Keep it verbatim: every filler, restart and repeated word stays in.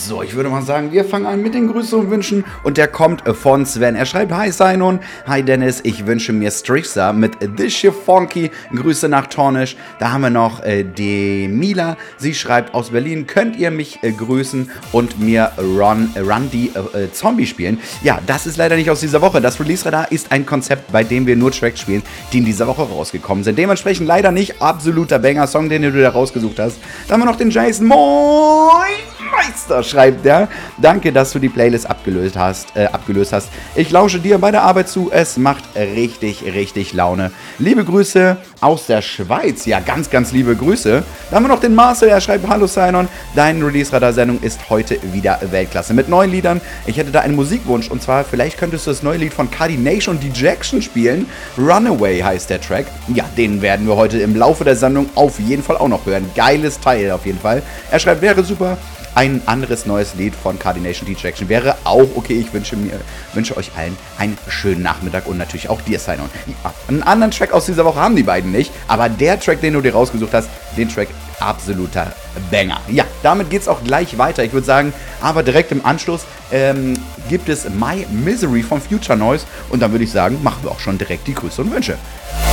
So, ich würde mal sagen, wir fangen an mit den Grüßen und Wünschen. Und der kommt von Sven. Er schreibt: Hi Sainon, hi Dennis, ich wünsche mir Strixa mit This Shit Funky. Grüße nach Tornisch. Da haben wir noch äh, die Mila. Sie schreibt aus Berlin: Könnt ihr mich äh, grüßen und mir Run, äh, Run die äh, äh, Zombie spielen? Ja, das ist leider nicht aus dieser Woche. Das Release-Radar ist ein Konzept, bei dem wir nur Tracks spielen, die in dieser Woche rausgekommen sind. Dementsprechend leider nicht absoluter Banger-Song, den du da rausgesucht hast. Da haben wir noch den Jason. Moin Meister, schreibt der. Danke, dass du die Playlist abgelöst hast, äh, abgelöst hast. Ich lausche dir bei der Arbeit zu. Es macht richtig, richtig Laune. Liebe Grüße aus der Schweiz. Ja, ganz, ganz liebe Grüße. Da haben wir noch den Marcel. Er schreibt: Hallo Sainon, deine Release-Radar-Sendung ist heute wieder Weltklasse. Mit neuen Liedern. Ich hätte da einen Musikwunsch. Und zwar, vielleicht könntest du das neue Lied von Cardination und Dejection spielen. Runaway heißt der Track. Ja, den werden wir heute im Laufe der Sendung auf jeden Fall auch noch hören. Geiles Teil auf jeden Fall. Er schreibt: Wäre super. Ein anderes neues Lied von Cardination Dejection wäre auch okay. Ich wünsche mir, wünsche euch allen einen schönen Nachmittag und natürlich auch dir, Sainon. Ja, einen anderen Track aus dieser Woche haben die beiden nicht, aber der Track, den du dir rausgesucht hast, den Track absoluter Banger. Ja, damit geht's auch gleich weiter. Ich würde sagen, aber direkt im Anschluss ähm, gibt es My Misery von Future Noise und dann würde ich sagen, machen wir auch schon direkt die Grüße und Wünsche.